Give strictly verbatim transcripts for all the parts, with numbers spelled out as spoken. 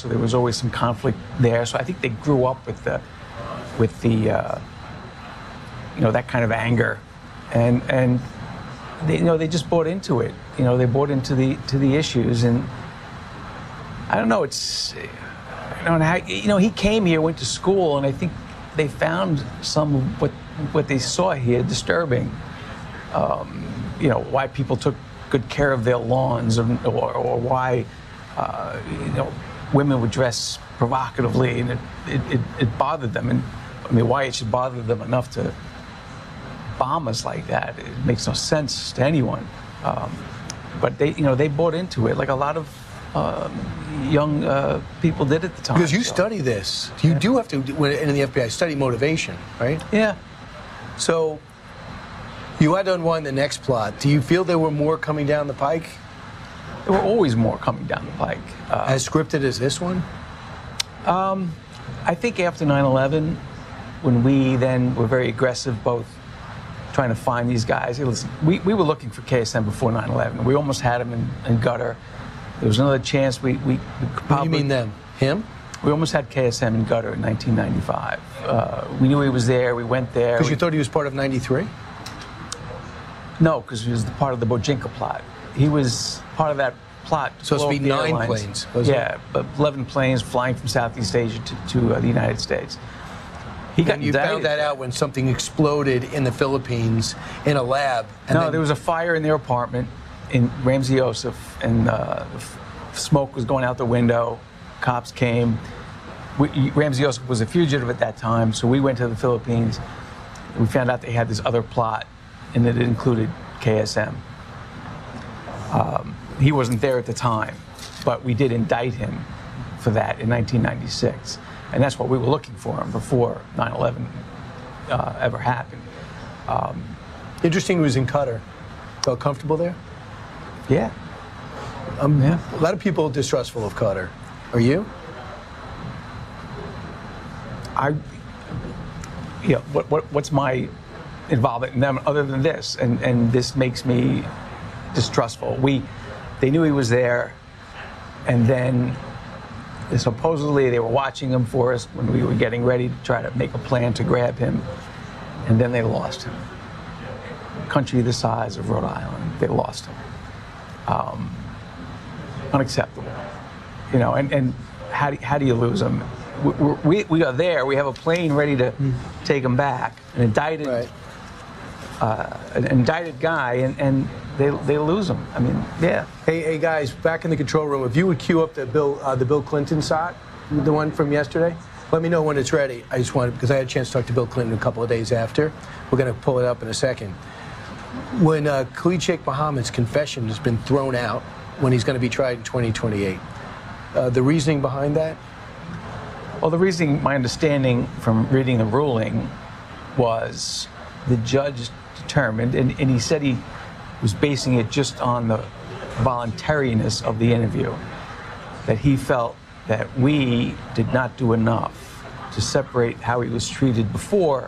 so there was always some conflict there. So I think they grew up with the, with the, uh, you know, that kind of anger, and and they, you know, they just bought into it. You know, they bought into the to the issues, and I don't know. It's, I don't know how, you know, he came here, went to school, and I think they found some of what what they saw here disturbing. Um, you know, why people took good care of their lawns, or, or, or why, uh, you know, women would dress provocatively, and it, it, it, it bothered them. And I mean, why it should bother them enough to bomb us like that, it makes no sense to anyone. Um, but they, you know, they bought into it like a lot of um, young uh, people did at the time. Because you so. study this, you Yeah. do have to, when in the F B I, study motivation, right? Yeah. So you had to unwind the next plot. Do you feel there were more coming down the pike? There were always more coming down the pike. Uh, As scripted as this one? Um, I think after nine eleven, when we then were very aggressive, both trying to find these guys. It was, we, we were looking for K S M before nine eleven. We almost had him in, in Gutter. There was another chance we, we, we could probably... What do you mean them? Him? We almost had K S M in Gutter in nineteen ninety-five. Uh, we knew he was there. We went there. Because you we, thought he was part of ninety-three? No, because he was the part of the Bojinka plot. He was part of that plot. So it's supposed to be nine airlines. planes, was it? Yeah, but eleven planes flying from Southeast Asia to, to uh, the United States. He got And you indicted. found that out when something exploded in the Philippines in a lab. And No, then, there was a fire in their apartment in Ramsey Youssef, and uh, f- smoke was going out the window. Cops came. We, Ramsey Youssef was a fugitive at that time, so we went to the Philippines. We found out they had this other plot, and that it included K S M. Um, he wasn't there at the time, but we did indict him for that in nineteen ninety-six. And that's what we were looking for him before nine eleven uh, ever happened. Um, Interesting, he was in Qatar. Felt comfortable there? yeah. Um, Yeah. A lot of people are distrustful of Qatar. Are you? I, you know, what, what, what's my involvement in them other than this? And, and this makes me distrustful. We, they knew he was there, and then supposedly they were watching him for us when we were getting ready to try to make a plan to grab him, and then they lost him. Country the size of Rhode Island, they lost him. Um, unacceptable. You know, and, and how, do, how do you lose him? We, we, we are there. We have a plane ready to take him back. An indicted, Right. uh, an indicted guy, and, and they they lose him. I mean, yeah. Hey, hey, guys, back in the control room, if you would cue up the Bill, uh, the Bill Clinton shot, the one from yesterday, let me know when it's ready. I just wanted, because I had a chance to talk to Bill Clinton a couple of days after. We're going to pull it up in a second. When uh, Khalid Sheikh Mohammed's confession has been thrown out, when he's going to be tried in twenty twenty-eight, uh, the reasoning behind that? Well, the reasoning, my understanding from reading the ruling, was the judge determined, and, and he said he was basing it just on the voluntariness of the interview, that he felt that we did not do enough to separate how he was treated before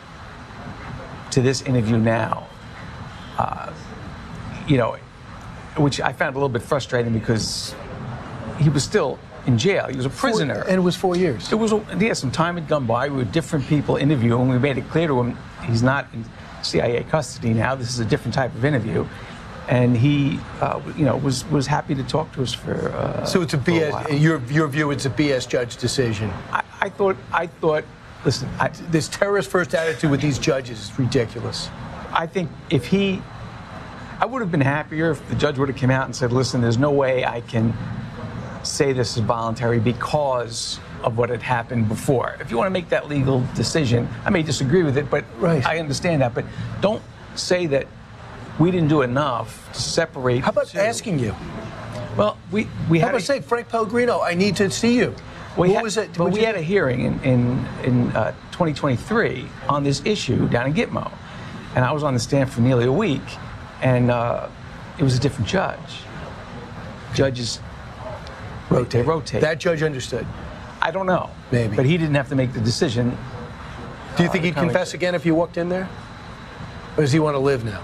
to this interview now. Uh, you know, which I found a little bit frustrating because he was still in jail. He was a prisoner. Four, and it was four years. It was, yeah, some time had gone by. We were different people interviewing. We made it clear to him he's not in C I A custody now. This is a different type of interview. And he, uh, you know, was was happy to talk to us for. Uh, So it's a for B a S. while. Your your view, it's a B S judge decision. I, I thought. I thought. Listen, I, This terrorist first attitude with these judges is ridiculous. I think if he, I would have been happier if the judge would have come out and said, "Listen, there's no way I can say this is voluntary because of what had happened before." If you want to make that legal decision, I may disagree with it, but Right. I understand that. But don't say that we didn't do enough to separate. How about the two. asking you? Well, we we How had about a, say, Frank Pellegrino, I need to see you. we what had, was it? But What'd we you- had a hearing in in, in uh, twenty twenty-three on this issue down in Gitmo, and I was on the stand for nearly a week, and uh, it was a different judge. Judges rotate. they rotate. That judge understood. I don't know. Maybe. But he didn't have to make the decision. Do you think Uh, he'd kinda confess like- again if you walked in there? Or does he want to live now?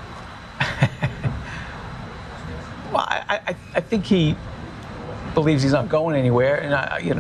Well, I, I, I think he believes he's not going anywhere, and I, you know.